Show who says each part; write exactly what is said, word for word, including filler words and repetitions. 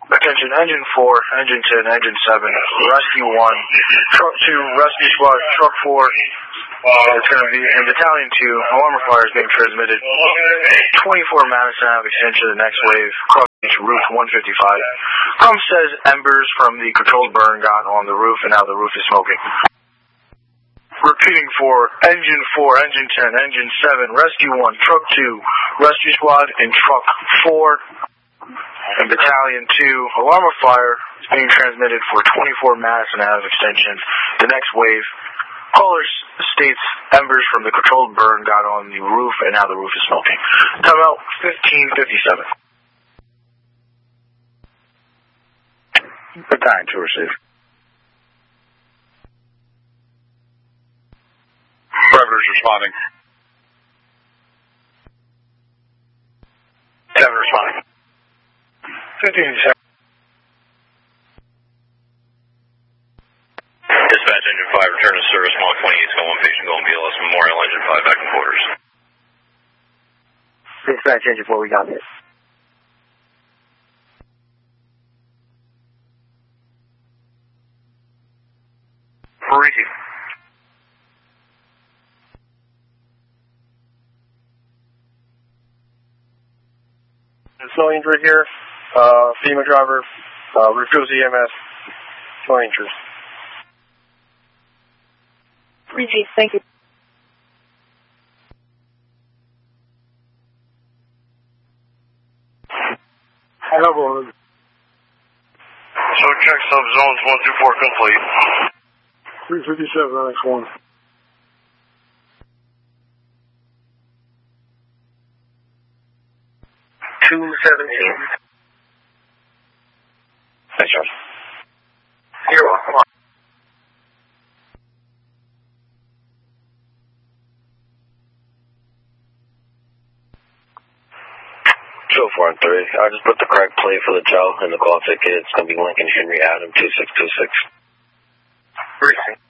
Speaker 1: Attention, engine four, engine ten, engine seven, rescue one, truck two, rescue squad, truck four. It's going to be in battalion two. Alarm fire is being transmitted. twenty-four Madison Ave extension to the next wave. Cross roof one fifty-five. Com says embers from the controlled burn got on the roof and now the roof is smoking. Repeating for engine four, engine ten, engine seven, rescue one, truck two, rescue squad, and truck four. And battalion two, alarm of fire is being transmitted for twenty-four Madison Ave extension. The next wave. Caller states embers from the controlled burn got on the roof and now the roof is smoking. Time out fifteen fifty-seven. Battalion to receive.
Speaker 2: Predators responding.
Speaker 1: Seven responding. fifteen seven.
Speaker 3: Dispatch engine five, return to service, Mach twenty-eight, Skull one patient, Golden B L S Memorial, engine five, back in quarters.
Speaker 1: Dispatch engine four, we got it.
Speaker 3: Receive.
Speaker 4: There's no injury here. Uh, FEMA driver, uh, refuse E M S. No injuries.
Speaker 5: Regis, thank you.
Speaker 4: Hello.
Speaker 2: So check subzones one through four complete.
Speaker 4: three fifty-seven, N X one.
Speaker 1: two seventeen. Thanks, John. You're welcome.
Speaker 6: Show four and three. I just put the correct plate for the Joe in the call ticket. It's going to be Lincoln Henry Adam two six two six.
Speaker 1: Briefing.